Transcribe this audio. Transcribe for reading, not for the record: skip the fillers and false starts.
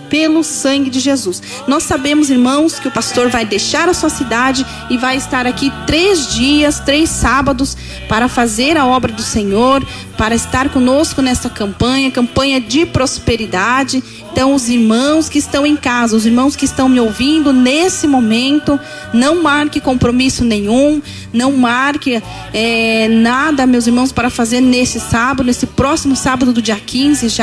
pelo sangue de Jesus. Nós sabemos, irmãos, que o pastor vai deixar a sua cidade e vai estar aqui 3 dias, 3 sábados, para fazer a obra do Senhor, para estar conosco nessa campanha de prosperidade. Então, os irmãos que estão em casa, os irmãos que estão me ouvindo nesse momento, não marque compromisso nenhum, não marque nada, meus irmãos, para fazer nesse sábado, nesse próximo sábado do dia 15, já